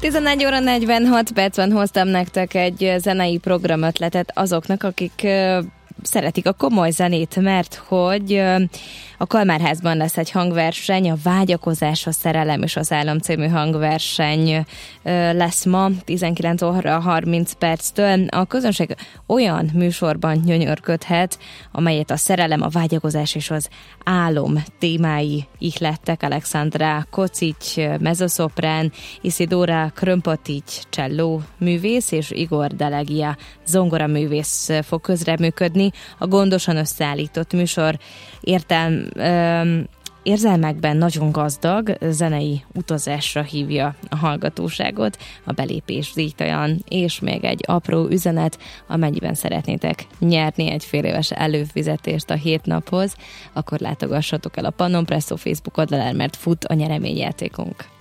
11 óra 46 percben hoztam nektek egy zenei programötletet azoknak, akik szeretik a komoly zenét, mert hogy a Kalmárházban lesz egy hangverseny, a Vágyakozás, a Szerelem és az Álom című hangverseny lesz ma 19 óra 30 perctől. A közönség olyan műsorban gyönyörködhet, amelyet a szerelem, a vágyakozás és az álom témái ihlettek. Alexandra Kocic, mezoszoprán, Isidora Krömpatics, cselló művész és Igor Delegia zongora művész fog közreműködni. A gondosan összeállított műsor érzelmekben nagyon gazdag zenei utazásra hívja a hallgatóságot, a belépés díjtalan, és még egy apró üzenet, amennyiben szeretnétek nyerni egy féléves előfizetést a 7 naphoz, akkor látogassatok el a Pannon Presso Facebook oldalán, mert fut a nyereményjátékunk.